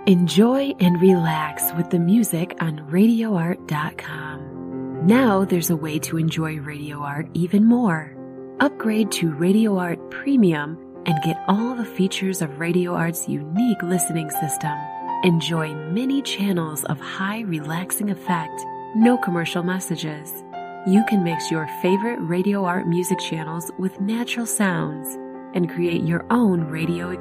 Enjoy and relax with the music on RadioArt.com. Now there's a way to enjoy Radio Art even more. Upgrade to Radio Art Premium and get all the features of Radio Art's unique listening system. Enjoy many channels of high relaxing effect, no commercial messages. You can mix your favorite Radio Art music channels with natural sounds and create your own radio experience.